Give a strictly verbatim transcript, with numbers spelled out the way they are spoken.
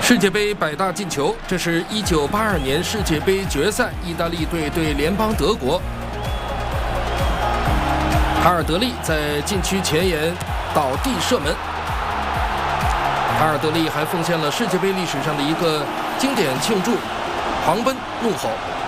世界杯百大进球，这是一九八二年世界杯决赛，意大利队对联邦德国。卡尔德利在禁区前沿倒地射门。卡尔德利还奉献了世界杯历史上的一个经典庆祝，狂奔怒吼。